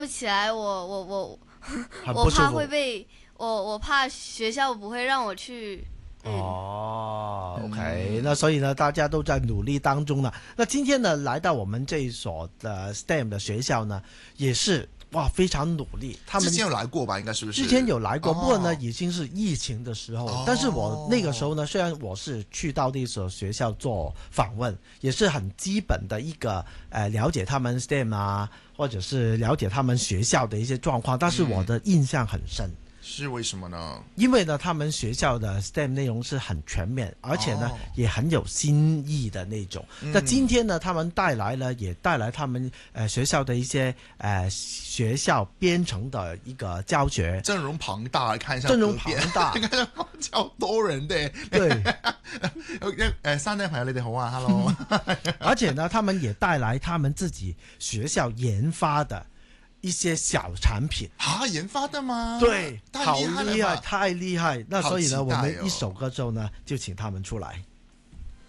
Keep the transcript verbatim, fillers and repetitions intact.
不起来，我我我很我怕不舒服。 会被我我怕学校不会让我去。嗯， 哦，OK，那嗯， 所以呢，大家都在努力当中呢。那今天呢，来到我们这一所的 S T E M 的学校呢，也是哇非常努力。他们之前有来过吧？应该是不是？ 之前有来过， 哦不过呢，已经是疫情的时候。 哦但是我那个时候呢，虽然我是去到那所学校做访问，也是很基本的一个呃了解他们 S T E M 啊，或者是了解他们学校的一些状况，但是我的印象很深。 是为什么呢？ 因为呢，他们学校的 S T E M 内容是很全面，而且呢、 哦也很有新意的那种。 嗯那今天呢，他们带来了，也带来他们呃学校的一些呃学校编程的一个教学， 陣容龐大，看一下陣容隔壁龐大超多人的。 对， 誒，山頂朋友你哋好啊，Hello。 而且呢，他们也带来他们自己学校研发的一些小产品。 啊，研发的吗？ 对， 太好厲害了厉害， 吧太厉害。那所以呢，我好期待哦们一首歌之后呢，就请他们出来。